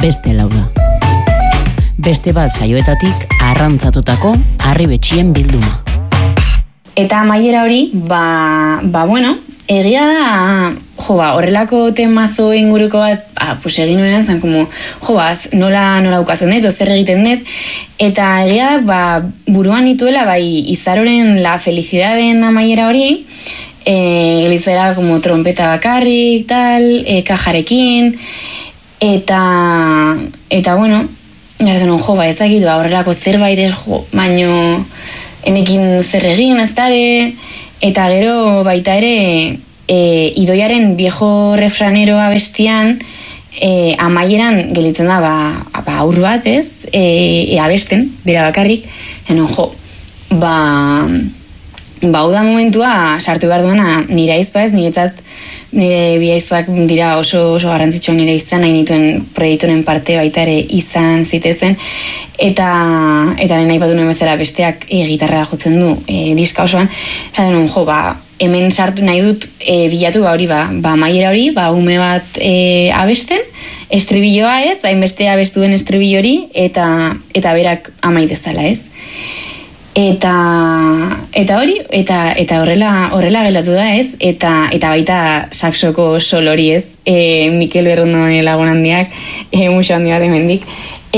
beste lau da. Beste bat saioetatik arrantzatutako harribetxien bilduma. Eta amaiera hori, bueno, egia da, horrelako temazo inguruko bat, pues egin nuenean zen, como, nola ukatzen dut, zer egiten dut, eta egia da, buruan nituela, bai, Izaroren La Felicidadeen amaiera hori, gelizera, como trompeta bakarrik, tal, kajarekin, eta bueno, gara zen, ez dakitu, horrelako zerbait ez, baino, enekin zer egin, ez dara, eta gero baita ere, Idoiaren viejo refranero abestian, amaieran gelitzen da, aur bat, ez? Abesten, bera bakarrik, hau da momentua sartu behar duena nire aizpa ez, nire bi aizpak dira oso garrantzitsuak nire izan, nahi nituen proiektuaren parte baita ere izan zitezen, eta nahi bat duen bezala besteak gitarra jotzen du diska osoan, eta denun, hemen sartu nahi dut bilatu hori, maiera hori, ume bat abesten, estribilloa ez, hainbeste abestuen estribillo hori, eta berak amaitezala ez. Eta hori, eta horrela gelatu da ez, eta baita saxoko sol hori ez, Mikel Berrondo lagun handiak, muso handi bat emendik.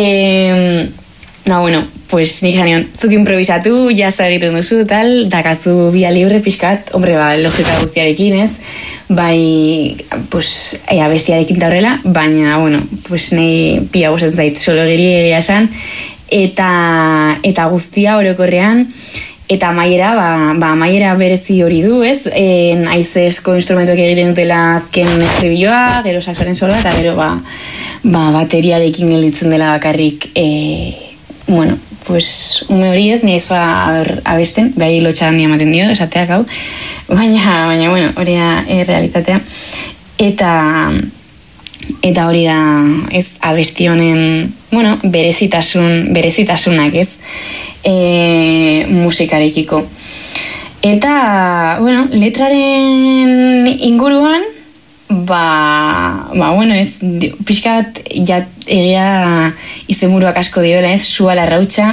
Bueno, pues nik janion, zuk improvisatu, jaza egiten duzu, tal, dakazu bia libre pixkat, logika guztiarekin ez, bai, pues, abestiarekin da horrela, baina, bueno, pues nahi pia bosten zait, solo egia esan, eta guztia orokorrean, eta amaiera, amaiera berezi hori du, ez? Aizezko instrumentuak egiten dutela azken estribilloa, gero saxoren sola, eta gero bateriarekin gelditzen dela bakarrik, bueno, pues ume hori ez, ni aizpa abesten, bai lotxa handia ematen dio, esateak hau, baina bueno, hori da realitatea, eta hori da ez abesti honen, bueno, berezitasunak ez, musikarekiko. Eta, bueno, letraren inguruan, bueno, ez, pixkat, egia izenburuak asko diola ez, Sua Larrautxa,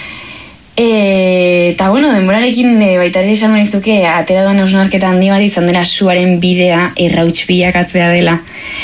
eta, bueno, denborarekin baita ere izan manizuke, atera duan hausnarketa handi bat izan dela Suaren bidea errauts bilakatzea dela.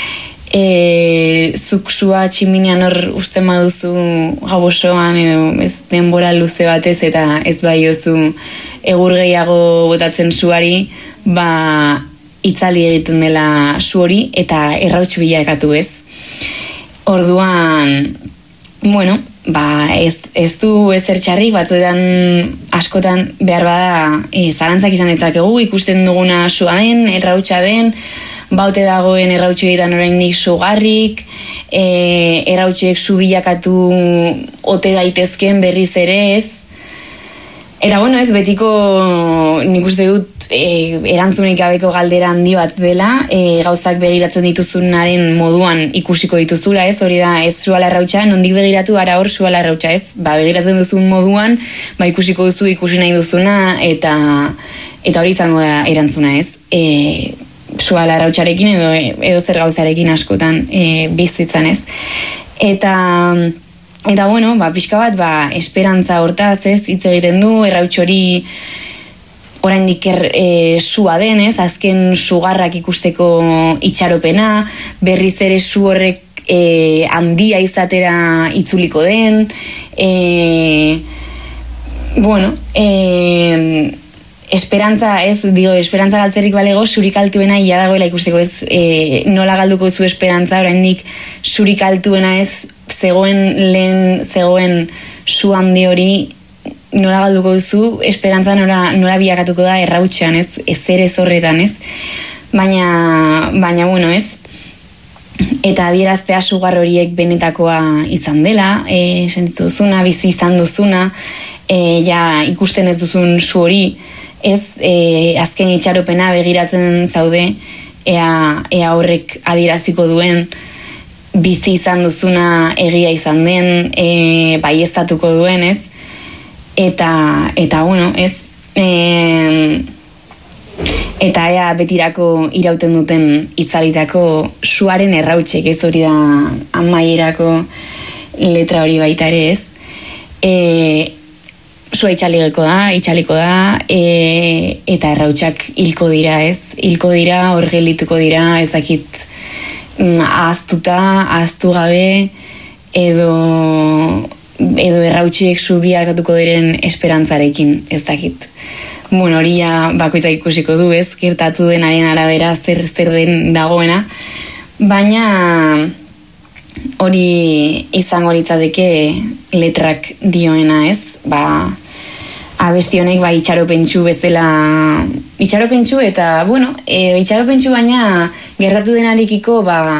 Zuk sua tximinean hor usten baduzu gabosoan edo ez denbora luze batez eta ez baiozu egur gehiago botatzen suari, itzali egiten dela su hori eta errauts bilakatu ez. Orduan, bueno, ez du ezer txarrik, batzuetan askotan behar bada zalantzak izan ditzakegu, ikusten duguna sua den, errautsa den, baute dagoen errautxoetan oraindik sugarrik, errautxoek su bilakatu ote daitezken berriz ere ez. Eta bueno, ez betiko nik uste dut erantzunik gabeko galdera handi bat dela, gauzak begiratzen dituzunaren moduan ikusiko dituzula ez, hori da ez Sua Larrautxa, nondik begiratu ara hor Sua Larrautxa ez, begiratzen duzun moduan, ikusiko duzu ikusi nahi duzuna, eta hori izango da erantzuna ez. Sua Larrautxarekin edo zer gauzarekin askotan bizitzan ez. Eta bueno, pixka bat, esperantza hortaz ez, hitz egiten du, errauts hori oraindik sua den ez, azken sugarrak ikusteko itxaropena, berriz ere su horrek handia izatera itzuliko den, bueno, esperantza galtzerik balego, zurik altuena ia dagoela ikusteko ez, nola galduko zu esperantza, oraindik zurik altuena ez, zegoen su handi hori, nola galduko duzu, esperantza nola biakatuko da errautxean ez, ezer ez horretan ez, baina bueno ez, eta adieraztea sugar horiek benetakoa izan dela, sentitu duzuna, bizi izan duzuna, ja ikusten ez duzun su hori, ez, azken itxaropena begiratzen zaude, ea horrek adieraziko duen, bizi izan duzuna egia izan den, baieztatuko duen, ez, eta bueno, ez, Eta ea betirako irauten duten itzalitako suaren errautsek, ez hori da amaierako letra hori baita ere, ez? Sua itxaliko da, eta errautsak hilko dira, ez? Hilko dira, hor geldituko dira, ezakit ahaztu gabe, edo errautsiek subiak atuko diren esperantzarekin, ez dakit. Bueno, hori ja bakoitzak ikusiko du, ez? Gertatu denaren arabera zer den dagoena, baina hori izango litzateke letrak dioena, ez? Abesti honek itxaropentsu bezala, itxaropentsu eta, bueno, itxaropentsu baina gertatu denarekiko